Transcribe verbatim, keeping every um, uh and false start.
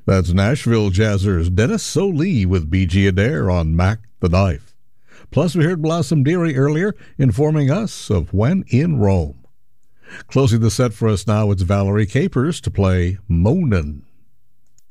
That's Nashville Jazzers Dennis Solee with B G Adair on Mac the Knife. Plus, we heard Blossom Dearie earlier informing us of When in Rome. Closing the set for us now, it's Valerie Capers to play Moanin'.